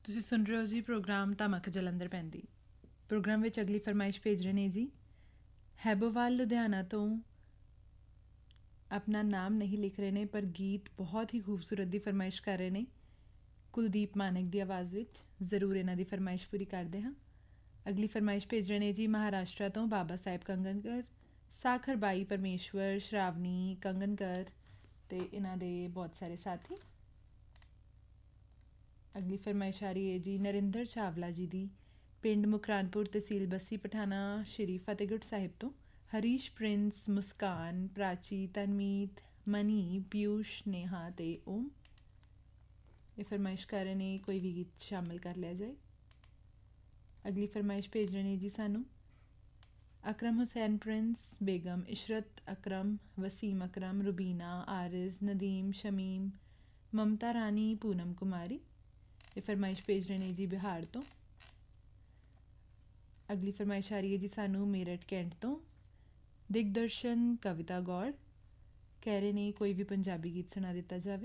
ਤੁਸੀਂ ਸੁਣ ਰਹੇ ਹੋ ਜੀ ਪ੍ਰੋਗਰਾਮ ਧਮਕ ਜਲੰਧਰ ਪੈਂਦੀ। ਪ੍ਰੋਗਰਾਮ ਵਿੱਚ ਅਗਲੀ ਫਰਮਾਇਸ਼ ਭੇਜ ਰਹੇ ਨੇ ਜੀ ਹੈਬੋਵਾਲ ਲੁਧਿਆਣਾ ਤੋਂ। ਆਪਣਾ ਨਾਮ ਨਹੀਂ ਲਿਖ ਰਹੇ ਨੇ ਪਰ ਗੀਤ ਬਹੁਤ ਹੀ ਖੂਬਸੂਰਤ ਦੀ ਫਰਮਾਇਸ਼ ਕਰ ਰਹੇ ਨੇ ਕੁਲਦੀਪ ਮਾਨਕ ਦੀ ਆਵਾਜ਼ ਵਿੱਚ। ਜ਼ਰੂਰ ਇਹਨਾਂ ਦੀ ਫਰਮਾਇਸ਼ ਪੂਰੀ ਕਰਦੇ ਹਾਂ। ਅਗਲੀ ਫਰਮਾਇਸ਼ ਭੇਜ ਰਹੇ ਨੇ ਜੀ ਮਹਾਰਾਸ਼ਟਰ ਤੋਂ ਬਾਬਾ ਸਾਹਿਬ ਕੰਗਨਕਰ, ਸਾਖਰ ਬਾਈ ਪਰਮੇਸ਼ਵਰ, ਸ਼ਰਾਵਨੀ ਕੰਗਨਕਰ ਅਤੇ ਇਹਨਾਂ ਦੇ ਬਹੁਤ ਸਾਰੇ ਸਾਥੀ। ਅਗਲੀ ਫਰਮਾਇਸ਼ ਆ ਰਹੀ ਹੈ ਜੀ ਨਰਿੰਦਰ ਚਾਵਲਾ ਜੀ ਦੀ, ਪਿੰਡ ਮੁਕਰਾਨਪੁਰ, ਤਹਿਸੀਲ ਬੱਸੀ ਪਠਾਣਾ, ਸ਼੍ਰੀ ਫਤਿਹਗੜ੍ਹ ਸਾਹਿਬ ਤੋਂ। ਹਰੀਸ਼ ਪ੍ਰਿੰਸ, ਮੁਸਕਾਨ, ਪ੍ਰਾਚੀ, ਤਨਮੀਤ, ਮਨੀ, ਪਿਊਸ਼, ਨੇਹਾ ਅਤੇ ਓਮ ਇਹ ਫਰਮਾਇਸ਼ ਕਰ ਰਹੇ ਨੇ ਕੋਈ ਵੀ ਗੀਤ ਸ਼ਾਮਿਲ ਕਰ ਲਿਆ ਜਾਏ। ਅਗਲੀ ਫਰਮਾਇਸ਼ ਭੇਜ ਰਹੇ ਨੇ ਜੀ ਸਾਨੂੰ ਅਕਰਮ ਹੁਸੈਨ ਪ੍ਰਿੰਸ, ਬੇਗਮ ਇਸ਼ਰਤ ਅਕਰਮ, ਵਸੀਮ ਅਕਰਮ, ਰੁਬੀਨਾ, ਆਰਿਜ਼, ਨਦੀਮ, ਸ਼ਮੀਮ, ਮਮਤਾ ਰਾਣੀ, ਪੂਨਮ ਕੁਮਾਰੀ ਇਹ ਫਰਮਾਇਸ਼ ਭੇਜ ਰਹੇ ਨੇ ਜੀ ਬਿਹਾਰ ਤੋਂ। ਅਗਲੀ ਫਰਮਾਇਸ਼ ਆ ਰਹੀ ਹੈ ਜੀ ਸਾਨੂੰ ਮੇਰਠ ਕੈਂਟ ਤੋਂ ਦਿਗਦਰਸ਼ਨ ਕਵਿਤਾ ਗੌੜ, ਕਹਿ ਰਹੇ ਨੇ ਕੋਈ ਵੀ ਪੰਜਾਬੀ ਗੀਤ ਸੁਣਾ ਦਿੱਤਾ ਜਾਵੇ।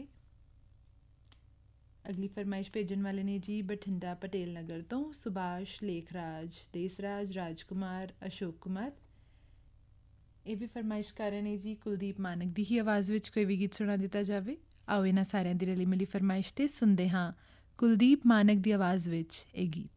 ਅਗਲੀ ਫਰਮਾਇਸ਼ ਭੇਜਣ ਵਾਲੇ ਨੇ ਜੀ ਬਠਿੰਡਾ ਪਟੇਲ ਨਗਰ ਤੋਂ ਸੁਭਾਸ਼, ਲੇਖਰਾਜ, ਦੇਸਰਾਜ, ਰਾਜਕੁਮਾਰ, ਅਸ਼ੋਕ ਕੁਮਾਰ ਇਹ ਵੀ ਫਰਮਾਇਸ਼ ਕਰ ਰਹੇ ਨੇ ਜੀ ਕੁਲਦੀਪ ਮਾਨਕ ਦੀ ਹੀ ਆਵਾਜ਼ ਵਿੱਚ ਕੋਈ ਵੀ ਗੀਤ ਸੁਣਾ ਦਿੱਤਾ ਜਾਵੇ। ਆਓ ਇਹਨਾਂ ਸਾਰਿਆਂ ਦੀ ਰਲੀ ਮਿਲੀ ਫਰਮਾਇਸ਼ 'ਤੇ ਸੁਣਦੇ ਹਾਂ ਕੁਲਦੀਪ ਮਾਨਕ ਦੀ ਆਵਾਜ਼ ਵਿੱਚ ਇਹ ਗੀਤ।